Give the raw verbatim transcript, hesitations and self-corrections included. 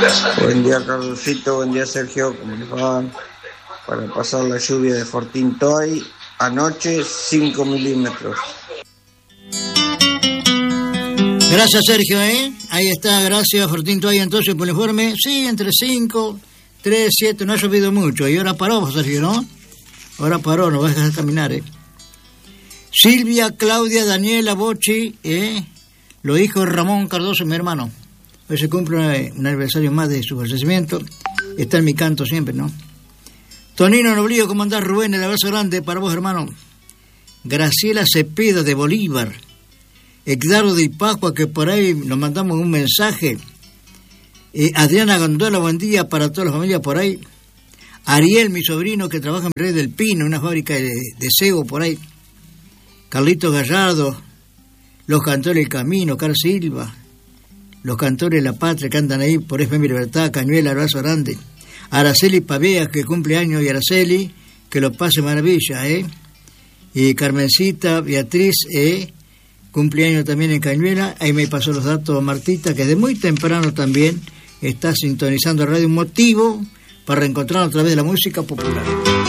Buen día, Carlosito. Buen día, Sergio. ¿Cómo les va? Para pasar la lluvia de Fortín Toay, anoche cinco milímetros. Gracias, Sergio, ¿eh? Ahí está, gracias, Fortín Toay, entonces, por el informe. Sí, entre cinco, tres, siete, no ha llovido mucho. Y ahora paró, Sergio, ¿no? Ahora paró, no vas a dejar caminar, ¿eh? Silvia, Claudia, Daniela, Bochi, ¿eh? Los hijos de Ramón Cardoso, mi hermano. Hoy se cumple un, un aniversario más de su fallecimiento. Está en mi canto siempre, ¿no? Tonino Noblío, ¿cómo andás, Rubén? El abrazo grande para vos, hermano. Graciela Cepeda de Bolívar. Edgardo de Ipacua, que por ahí nos mandamos un mensaje. Eh, Adriana Gondola, buen día para toda la familia por ahí. Ariel, mi sobrino, que trabaja en Rey del Pino, una fábrica de, de cebo por ahí. Carlitos Gallardo, los cantores del Camino, Carl Silva, los cantores de La Patria que andan ahí por F M Libertad, Cañuela, abrazo grande. Araceli Pavea, que cumple años, y Araceli, que lo pase maravilla, ¿eh? Y Carmencita, Beatriz, ¿eh? Cumpleaños también en Cañuela. Ahí me pasó los datos Martita, que de muy temprano también está sintonizando Radio Motivo para reencontrarnos a través de la música popular.